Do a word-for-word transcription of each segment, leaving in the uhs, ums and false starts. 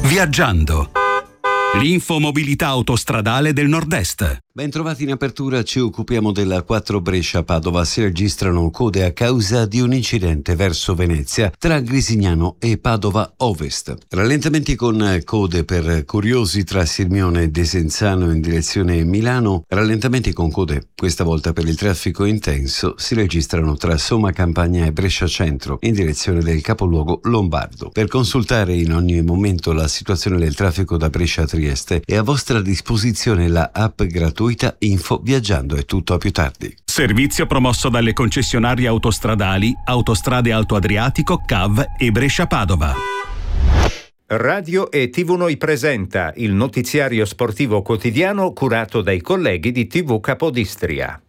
Viaggiando. L'infomobilità autostradale del Nord-Est. Bentrovati in apertura, ci occupiamo della quattro Brescia-Padova. Si registrano code a causa di un incidente verso Venezia tra Grisignano e Padova Ovest. Rallentamenti con code per Curiosi tra Sirmione e Desenzano in direzione Milano. Rallentamenti con code, questa volta per il traffico intenso, si registrano tra Somma Campagna e Brescia Centro in direzione del capoluogo lombardo. Per consultare in ogni momento la situazione del traffico da Brescia a Trieste è a vostra disposizione la app gratuita Info Viaggiando. È tutto, a più tardi. Servizio promosso dalle concessionarie autostradali Autostrade Alto Adriatico, C A V e Brescia Padova. Radio e tivù Noi presenta il notiziario sportivo quotidiano curato dai colleghi di tivù Capodistria.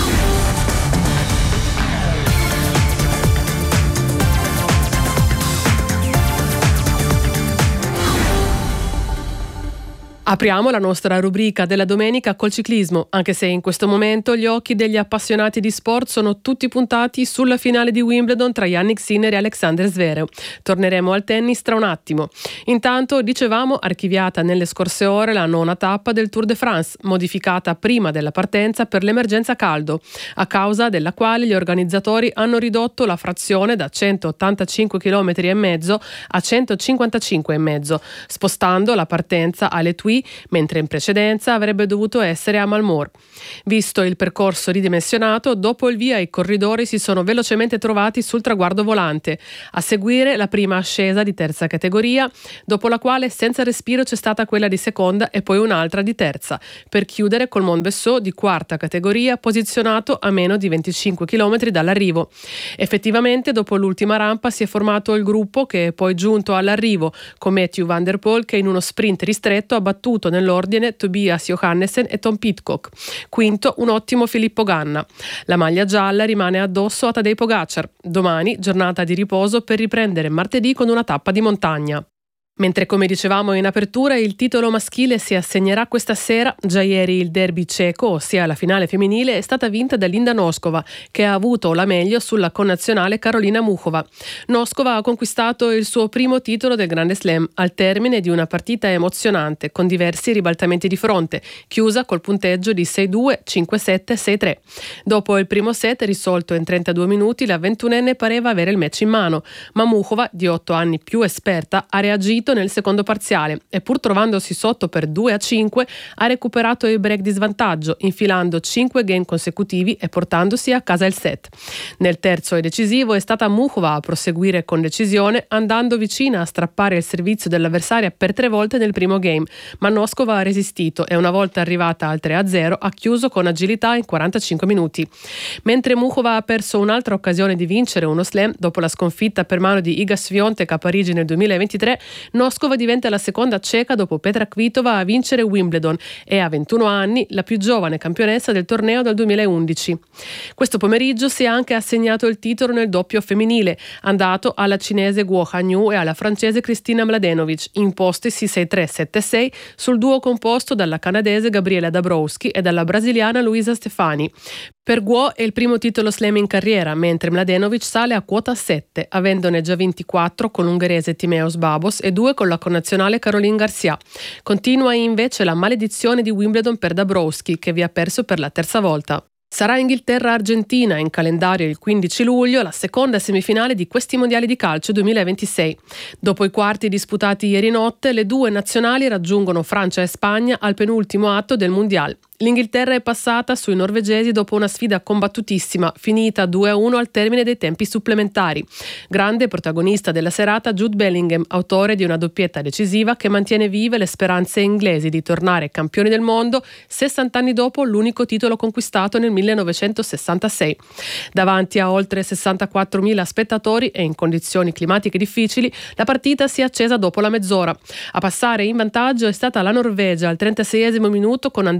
Apriamo la nostra rubrica della domenica col ciclismo, anche se in questo momento gli occhi degli appassionati di sport sono tutti puntati sulla finale di Wimbledon tra Jannik Sinner e Alexander Zverev. Torneremo al tennis tra un attimo. Intanto, dicevamo, archiviata nelle scorse ore la nona tappa del Tour de France, modificata prima della partenza per l'emergenza caldo, a causa della quale gli organizzatori hanno ridotto la frazione da centottantacinque chilometri e mezzo a centocinquantacinque e mezzo, spostando la partenza alle Tui, mentre in precedenza avrebbe dovuto essere a Malmort. Visto il percorso ridimensionato, dopo il via i corridori si sono velocemente trovati sul traguardo volante. A seguire la prima ascesa di terza categoria, dopo la quale senza respiro c'è stata quella di seconda e poi un'altra di terza, per chiudere col Montbessot di quarta categoria posizionato a meno di venticinque chilometri dall'arrivo. Effettivamente dopo l'ultima rampa si è formato il gruppo che è poi giunto all'arrivo, con Matthew Van Der Poel che in uno sprint ristretto ha battuto nell'ordine Tobias Johannessen e Tom Pidcock. Quinto, un ottimo Filippo Ganna. La maglia gialla rimane addosso a Tadej Pogacar. Domani, giornata di riposo per riprendere martedì con una tappa di montagna. Mentre, come dicevamo in apertura, il titolo maschile si assegnerà questa sera. Già ieri il derby ceco, ossia la finale femminile, è stata vinta da Linda Noskova, che ha avuto la meglio sulla connazionale Karolina Muchova. Noskova ha conquistato il suo primo titolo del Grande Slam al termine di una partita emozionante, con diversi ribaltamenti di fronte, chiusa col punteggio di sei due, cinque sette, sei tre. Dopo il primo set, risolto in trentadue minuti, la ventunenne pareva avere il match in mano, ma Muchova, di otto anni più esperta, ha reagito nel secondo parziale e, pur trovandosi sotto per due a cinque, ha recuperato il break di svantaggio, infilando cinque game consecutivi e portandosi a casa il set. Nel terzo e decisivo è stata Muchova a proseguire con decisione, andando vicina a strappare il servizio dell'avversaria per tre volte nel primo game, ma Noskova ha resistito e, una volta arrivata al tre a zero, ha chiuso con agilità in quarantacinque minuti. Mentre Muchova ha perso un'altra occasione di vincere uno slam dopo la sconfitta per mano di Iga Swiatek a Parigi nel duemilaventitré, Noskova diventa la seconda ceca dopo Petra Kvitova a vincere Wimbledon e a ventuno anni la più giovane campionessa del torneo dal duemilaundici. Questo pomeriggio si è anche assegnato il titolo nel doppio femminile, andato alla cinese Guo Hanyu e alla francese Kristina Mladenovic, impostisi sei tre sette sei sul duo composto dalla canadese Gabriela Dabrowski e dalla brasiliana Luisa Stefani. Per Guo è il primo titolo slam in carriera, mentre Mladenovic sale a quota sette, avendone già ventiquattro con l'ungherese Timeos Babos e due con la connazionale Caroline Garcia. Continua invece la maledizione di Wimbledon per Dabrowski, che vi ha perso per la terza volta. Sarà Inghilterra-Argentina in calendario il quindici luglio, la seconda semifinale di questi mondiali di calcio duemilaventisei. Dopo i quarti disputati ieri notte, le due nazionali raggiungono Francia e Spagna al penultimo atto del mondiale. L'Inghilterra è passata sui norvegesi dopo una sfida combattutissima, finita due a uno al termine dei tempi supplementari. Grande protagonista della serata Jude Bellingham, autore di una doppietta decisiva che mantiene vive le speranze inglesi di tornare campioni del mondo sessanta anni dopo l'unico titolo conquistato nel millenovecentosessantasei. Davanti a oltre sessantaquattromila spettatori e in condizioni climatiche difficili, la partita si è accesa dopo la mezz'ora. A passare in vantaggio è stata la Norvegia al trentaseiesimo minuto con Andreas Kjær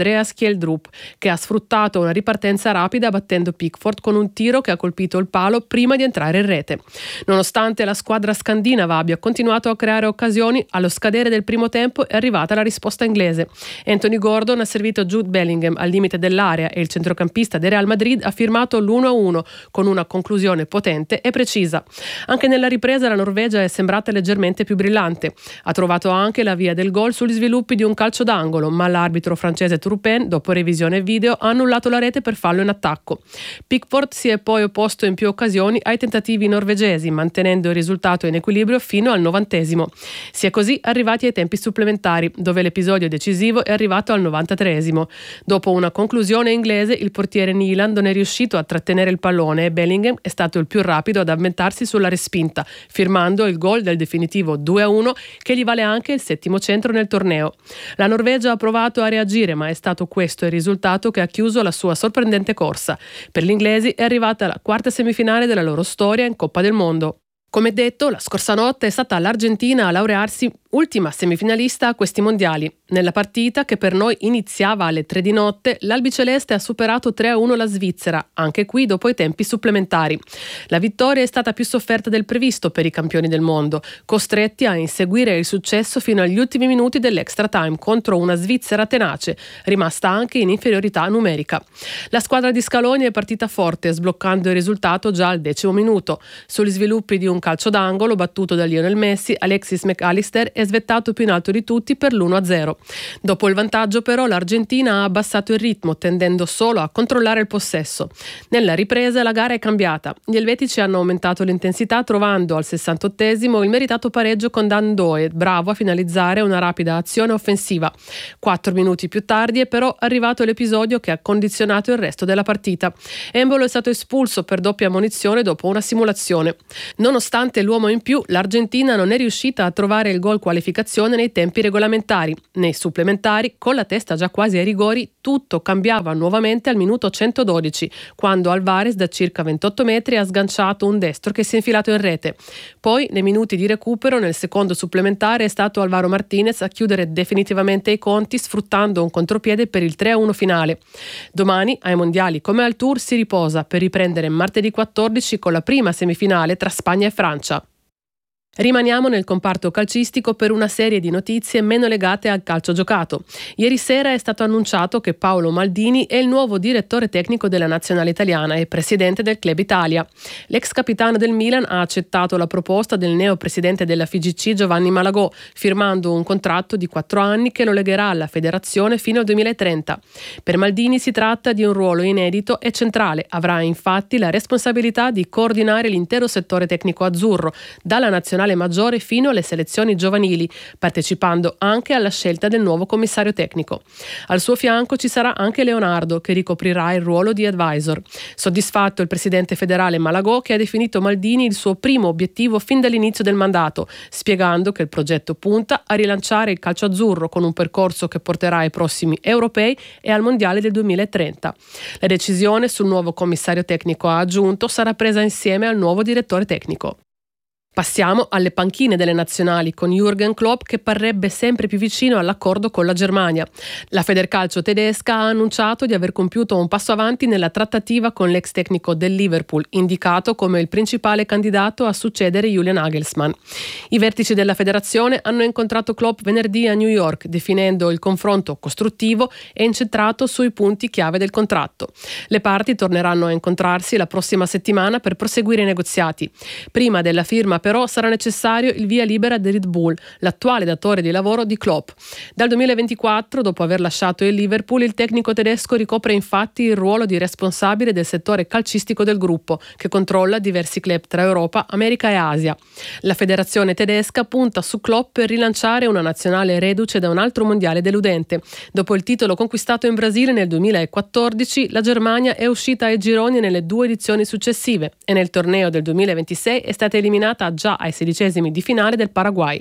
Kjeldrup, che ha sfruttato una ripartenza rapida battendo Pickford con un tiro che ha colpito il palo prima di entrare in rete. Nonostante la squadra scandinava abbia continuato a creare occasioni, allo scadere del primo tempo è arrivata la risposta inglese. Anthony Gordon ha servito Jude Bellingham al limite dell'area e il centrocampista del Real Madrid ha firmato l'uno a uno con una conclusione potente e precisa. Anche nella ripresa la Norvegia è sembrata leggermente più brillante. Ha trovato anche la via del gol sugli sviluppi di un calcio d'angolo, ma l'arbitro francese Turpin, dopo revisione video, ha annullato la rete per fallo in attacco. Pickford si è poi opposto in più occasioni ai tentativi norvegesi, mantenendo il risultato in equilibrio fino al novantesimo. Si è così arrivati ai tempi supplementari, dove l'episodio decisivo è arrivato al novantatreesimo. Dopo una conclusione inglese, il portiere Nyland non è riuscito a trattenere il pallone e Bellingham è stato il più rapido ad avventarsi sulla respinta, firmando il gol del definitivo due a uno che gli vale anche il settimo centro nel torneo. La Norvegia ha provato a reagire, ma è stato questo il risultato che ha chiuso la sua sorprendente corsa. Per gli inglesi è arrivata la quarta semifinale della loro storia in Coppa del Mondo. Come detto, la scorsa notte è stata l'Argentina a laurearsi ultima semifinalista a questi mondiali. Nella partita, che per noi iniziava alle tre di notte, l'albiceleste ha superato tre a uno la Svizzera, anche qui dopo i tempi supplementari. La vittoria è stata più sofferta del previsto per i campioni del mondo, costretti a inseguire il successo fino agli ultimi minuti dell'extra time contro una Svizzera tenace, rimasta anche in inferiorità numerica. La squadra di Scaloni è partita forte, sbloccando il risultato già al decimo minuto. Sugli sviluppi di un calcio d'angolo battuto da Lionel Messi, Alexis McAllister è svettato più in alto di tutti per l'uno a zero. Dopo il vantaggio però l'Argentina ha abbassato il ritmo, tendendo solo a controllare il possesso. Nella ripresa la gara è cambiata. Gli elvetici hanno aumentato l'intensità trovando al sessantottesimo il meritato pareggio con Dan Doe, bravo a finalizzare una rapida azione offensiva. Quattro minuti più tardi è però arrivato l'episodio che ha condizionato il resto della partita. Embolo è stato espulso per doppia ammonizione dopo una simulazione. Nonostante l'uomo in più, l'Argentina non è riuscita a trovare il gol qualificazione nei tempi regolamentari. Nei supplementari, con la testa già quasi ai rigori, tutto cambiava nuovamente al minuto centododici, quando Alvarez da circa ventotto metri ha sganciato un destro che si è infilato in rete. Poi, nei minuti di recupero, nel secondo supplementare è stato Alvaro Martinez a chiudere definitivamente i conti sfruttando un contropiede per il tre a uno finale. Domani, ai mondiali come al Tour, si riposa per riprendere martedì quattordici con la prima semifinale tra Spagna e Francia. Rimaniamo nel comparto calcistico per una serie di notizie meno legate al calcio giocato. Ieri sera è stato annunciato che Paolo Maldini è il nuovo direttore tecnico della nazionale italiana e presidente del Club Italia. L'ex capitano del Milan ha accettato la proposta del neo presidente della F I G C Giovanni Malagò, firmando un contratto di quattro anni che lo legherà alla federazione fino al duemilatrenta. Per Maldini si tratta di un ruolo inedito e centrale. Avrà infatti la responsabilità di coordinare l'intero settore tecnico azzurro, dalla nazionale maggiore fino alle selezioni giovanili, partecipando anche alla scelta del nuovo commissario tecnico. Al suo fianco ci sarà anche Leonardo, che ricoprirà il ruolo di advisor. Soddisfatto il presidente federale Malagò, che ha definito Maldini il suo primo obiettivo fin dall'inizio del mandato, spiegando che il progetto punta a rilanciare il calcio azzurro con un percorso che porterà ai prossimi europei e al mondiale del duemilatrenta. La decisione sul nuovo commissario tecnico, ha aggiunto, sarà presa insieme al nuovo direttore tecnico. Passiamo alle panchine delle nazionali con Jürgen Klopp, che parrebbe sempre più vicino all'accordo con la Germania. La Federcalcio tedesca ha annunciato di aver compiuto un passo avanti nella trattativa con l'ex tecnico del Liverpool, indicato come il principale candidato a succedere Julian Nagelsmann. I vertici della federazione hanno incontrato Klopp venerdì a New York, definendo il confronto costruttivo e incentrato sui punti chiave del contratto. Le parti torneranno a incontrarsi la prossima settimana per proseguire i negoziati. Prima della firma però sarà necessario il via libera di Red Bull, l'attuale datore di lavoro di Klopp. Dal duemilaventiquattro, dopo aver lasciato il Liverpool, il tecnico tedesco ricopre infatti il ruolo di responsabile del settore calcistico del gruppo, che controlla diversi club tra Europa, America e Asia. La federazione tedesca punta su Klopp per rilanciare una nazionale reduce da un altro mondiale deludente. Dopo il titolo conquistato in Brasile nel duemilaquattordici, la Germania è uscita ai gironi nelle due edizioni successive e nel torneo del duemilaventisei è stata eliminata già ai sedicesimi di finale del Paraguay.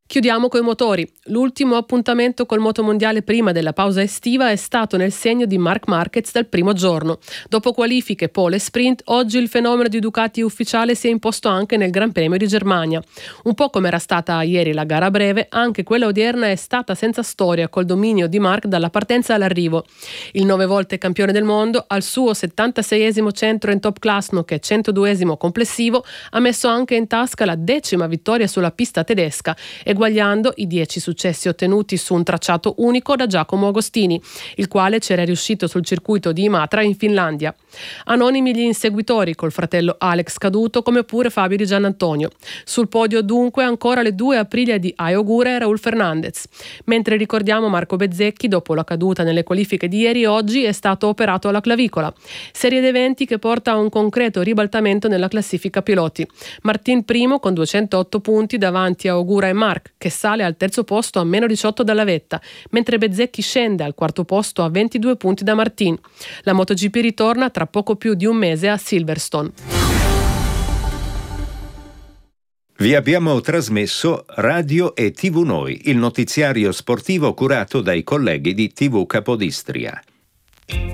Chiudiamo coi motori. L'ultimo appuntamento col motomondiale prima della pausa estiva è stato nel segno di Marc Marquez dal primo giorno. Dopo qualifiche, pole e sprint, oggi il fenomeno di Ducati ufficiale si è imposto anche nel Gran Premio di Germania. Un po' come era stata ieri la gara breve, anche quella odierna è stata senza storia, col dominio di Marc dalla partenza all'arrivo. Il nove volte campione del mondo, al suo settantaseiesimo centro in top class nonché centoduesimo complessivo, ha messo anche in tasca la decima vittoria sulla pista tedesca, eguagliando i dieci successi ottenuti su un tracciato unico da Giacomo Agostini, il quale c'era riuscito sul circuito di Imatra in Finlandia. Anonimi gli inseguitori, col fratello Alex caduto, come pure Fabio Di Giannantonio. Sul podio dunque ancora le due Aprilia di Ayogura e Raul Fernandez. Mentre ricordiamo Marco Bezzecchi, dopo la caduta nelle qualifiche di ieri, oggi è stato operato alla clavicola. Serie di eventi che porta a un concreto ribaltamento nella classifica piloti. Martin primo con duecentootto punti davanti a Ogura e Marc, che sale al terzo posto a meno diciotto dalla vetta, mentre Bezzecchi scende al quarto posto a ventidue punti da Martin. La MotoGP ritorna tra poco più di un mese a Silverstone. Vi abbiamo trasmesso Radio e tivù Noi, il notiziario sportivo curato dai colleghi di tivù Capodistria.